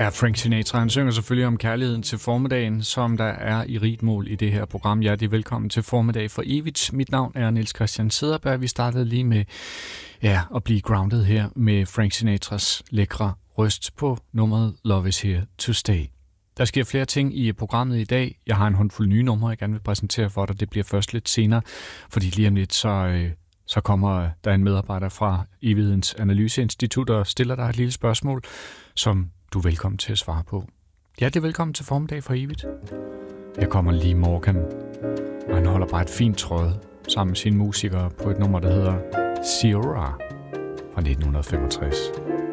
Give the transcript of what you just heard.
Ja, Frank Sinatra, han synger selvfølgelig om kærligheden til formiddagen, som der er i rigt mål i det her program. Hjertelig velkommen til Formiddag for evigt. Mit navn er Niels Christian Cederberg. Vi startede lige med at blive grounded her med Frank Sinatras lækre røst på nummeret Love is Here to Stay. Der sker flere ting i programmet i dag. Jeg har en håndfuld nye numre, jeg gerne vil præsentere for dig. Det bliver først lidt senere, fordi lige om lidt så kommer der en medarbejder fra Evighedens Analyseinstitut og stiller dig et lille spørgsmål, som du er velkommen til at svare på. Ja, det er velkommen til Formiddag for evigt. Her kommer Lee Morgan, og han holder bare et fint tråd sammen med sine musikere på et nummer, der hedder Ciora fra 1965.